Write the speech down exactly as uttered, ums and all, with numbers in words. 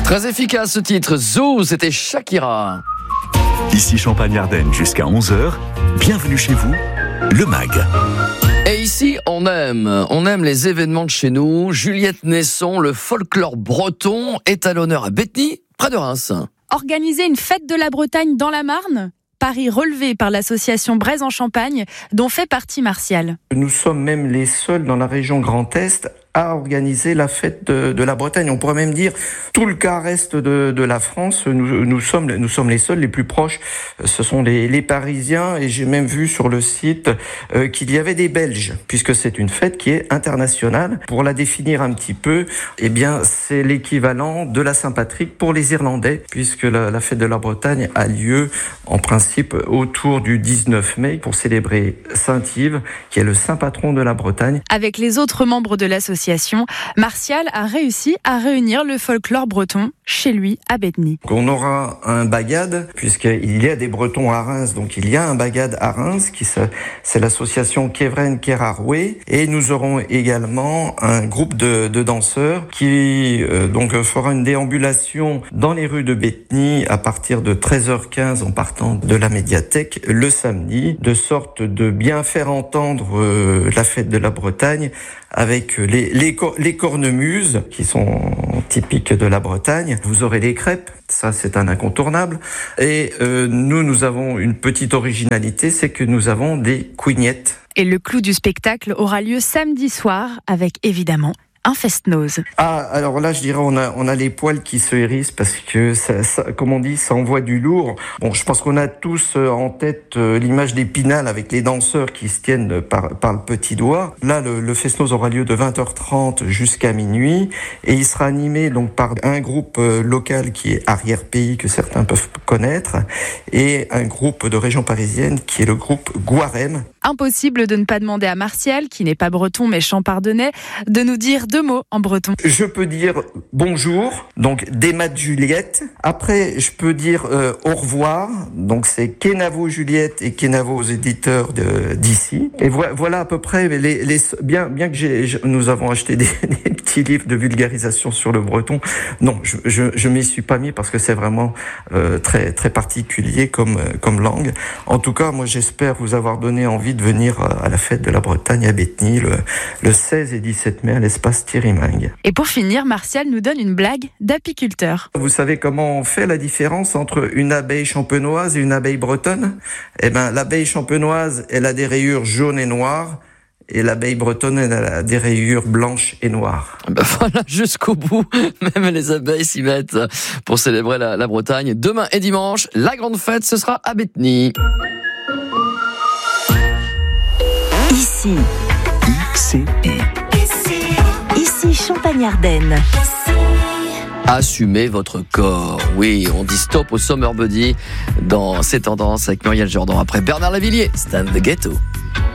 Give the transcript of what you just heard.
Très efficace ce titre, Zou, c'était Shakira. Ici Champagne-Ardenne jusqu'à onze heures, bienvenue chez vous, le M A G. Et ici, on aime, on aime les événements de chez nous. Juliette Nesson, le folklore breton, est à l'honneur à Bétheny, près de Reims. Organiser une fête de la Bretagne dans la Marne ? Pari relevé par l'association Braise en Champagne, dont fait partie Martial. Nous sommes même les seuls dans la région Grand Est à organiser la fête de, de la Bretagne. On pourrait même dire tout le quart est de, de la France. Nous, nous sommes, nous sommes les seuls, les plus proches. Ce sont les, les Parisiens. Et j'ai même vu sur le site euh, qu'il y avait des Belges, puisque c'est une fête qui est internationale. Pour la définir un petit peu, eh bien, c'est l'équivalent de la Saint-Patrick pour les Irlandais, puisque la, la fête de la Bretagne a lieu en principe autour du dix-neuf mai pour célébrer Saint-Yves, qui est le saint patron de la Bretagne. Avec les autres membres de l'association, Martial a réussi à réunir le folklore breton chez lui à Bétheny. On aura un bagad, puisqu'il y a des Bretons à Reims, donc il y a un bagad à Reims, qui c'est l'association Kevren Keraroué, et nous aurons également un groupe de, de danseurs qui euh, donc fera une déambulation dans les rues de Bétheny à partir de treize heures quinze en partant de la médiathèque le samedi, de sorte de bien faire entendre euh, la fête de la Bretagne avec les, les, les cornemuses qui sont typiques de la Bretagne. Vous aurez les crêpes, ça c'est un incontournable. Et euh, nous, nous avons une petite originalité, c'est que nous avons des couignettes. Et le clou du spectacle aura lieu samedi soir avec évidemment un fest-noz. Ah, alors là, je dirais, on a, on a les poils qui se hérissent parce que, ça, ça, comme on dit, ça envoie du lourd. Bon, je pense qu'on a tous en tête l'image d'Épinal avec les danseurs qui se tiennent par, par le petit doigt. Là, le, le fest-noz aura lieu de vingt heures trente jusqu'à minuit et il sera animé donc par un groupe local qui est Arrière-Pays, que certains peuvent connaître, et un groupe de région parisienne qui est le groupe Guarem. Impossible de ne pas demander à Martial, qui n'est pas breton mais champardonnais, de nous dire deux mots en breton. Je peux dire bonjour, donc Démat Juliette. Après, je peux dire euh, au revoir, donc c'est Kenavo Juliette et Kenavo aux éditeurs de, d'ici. Et vo- voilà à peu près, les, les, bien, bien que j'ai, nous avons acheté des, des petits livres de vulgarisation sur le breton, non, je, je, je m'y suis pas mis parce que c'est vraiment euh, très, très particulier comme, comme langue. En tout cas, moi j'espère vous avoir donné envie de venir à la fête de la Bretagne à Bétheny le, le seize et dix-sept mai à l'espace Thierry Mingue. Et pour finir, Martial nous donne une blague d'apiculteur. Vous savez comment on fait la différence entre une abeille champenoise et une abeille bretonne ? Eh ben, l'abeille champenoise, elle a des rayures jaunes et noires, et l'abeille bretonne, elle a des rayures blanches et noires. Ben voilà, jusqu'au bout, même les abeilles s'y mettent pour célébrer la, la Bretagne. Demain et dimanche, la grande fête, ce sera à Bétheny. Ici, C I. ici Champagne-Ardenne. Assumez votre corps. Oui, on dit stop au Summer Body dans ces tendances avec Muriel Jordan. Après Bernard Lavillier, Stand the Ghetto.